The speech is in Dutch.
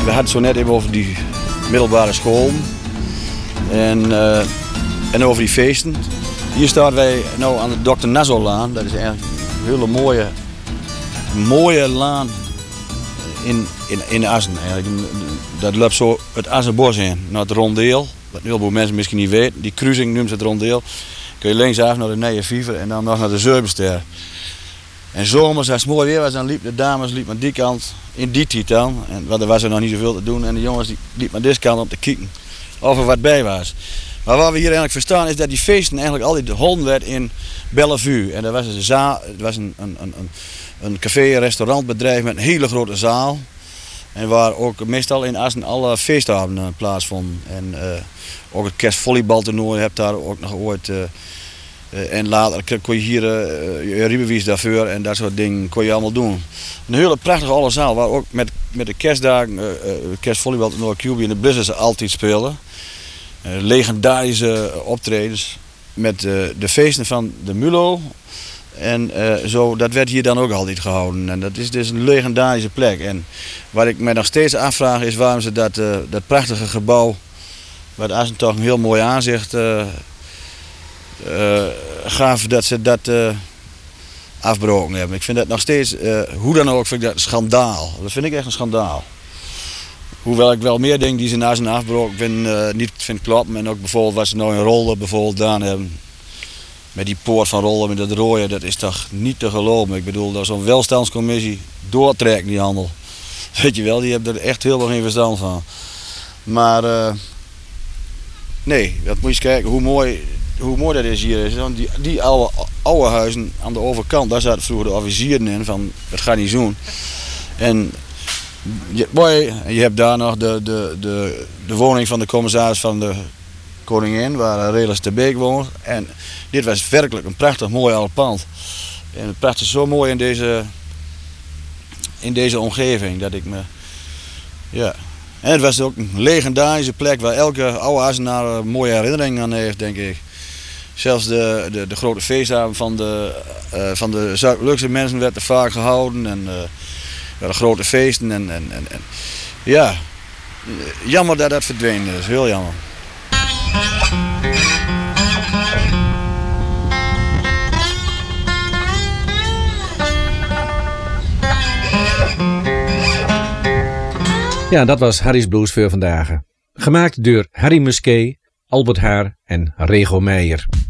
we hadden het zo net even over die middelbare school en over die feesten. Hier staan wij nou aan de Dr. Nassaulaan. Dat is eigenlijk een hele mooie laan in Assen. Eigenlijk. Dat loopt zo het Assenbos in, naar het rondeel. Wat heel veel mensen misschien niet weten. Die kruising noemt ze het rondeel. Kun je linksaf naar de Nije Viever en dan nog naar de Zeubenster. En zomers, als het mooi weer was, dan liepen de dames aan die kant, in die tijd dan. Want er was er nog niet zoveel te doen. En de jongens liepen aan deze kant om te kijken of er wat bij was. Maar wat we hier eigenlijk verstaan is dat die feesten eigenlijk altijd gehouden werden in Bellevue. En dat was een zaal, het was een café-restaurantbedrijf met een hele grote zaal. En waar ook meestal in Assen alle feestavonden plaatsvonden. En ook het kerstvolleybaltoernooi heb daar ook nog ooit. En later kon je hier je riebewies daarvoor en dat soort dingen kon je allemaal doen. Een hele prachtige oude zaal waar ook met de kerstdagen, kerstvolleybaltoernooi QB en de Blizzards altijd speelden. Legendarische optredens met de feesten van de Mulo. En zo, dat werd hier dan ook altijd gehouden. En dat is dus een legendarische plek. En wat ik me nog steeds afvraag is waarom ze dat prachtige gebouw, wat Assen toch een heel mooi aanzicht gaf, dat ze dat afbroken hebben. Ik vind dat nog steeds, hoe dan ook, vind ik dat een schandaal. Dat vind ik echt een schandaal. Hoewel ik wel meer dingen die ze na zijn afbroken niet vind kloppen. En ook bijvoorbeeld wat ze nou in Rollen bijvoorbeeld gedaan hebben. Met die poort van Rollen, met dat rode, dat is toch niet te geloven. Ik bedoel, dat zo'n welstandscommissie doortrekt die handel. Weet je wel, die hebben er echt heel veel geen verstand van. Maar nee, dat moet je eens kijken hoe mooi dat is hier. Die oude huizen aan de overkant, daar zaten vroeger de officieren in van het gaat niet zoen. En je hebt daar nog de woning van de commissaris van de koningin, waar Relis de Beek woont. En dit was werkelijk een prachtig mooi oud pand. En het prachtig zo mooi in deze omgeving dat ik me. Ja. En het was ook een legendarische plek waar elke oude Assenaar een mooie herinnering aan heeft, denk ik. Zelfs de grote feestdagen van de Zuid-Lukse mensen werd er vaak gehouden. En de grote feesten. En ja, jammer dat dat verdwenen is. Heel jammer. Ja, dat was Harry's Blues voor vandaag. Gemaakt door Harry Musquet, Albert Haar en Rego Meijer.